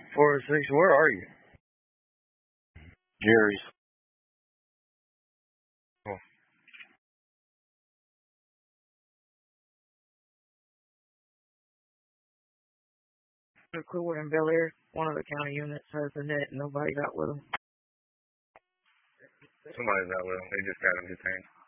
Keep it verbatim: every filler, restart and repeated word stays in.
four oh six, where are you? Jerry's. Oh. A cooler in Bel Air, one of the county units has a net and nobody got with them. Somebody's not with them. They just got him detained.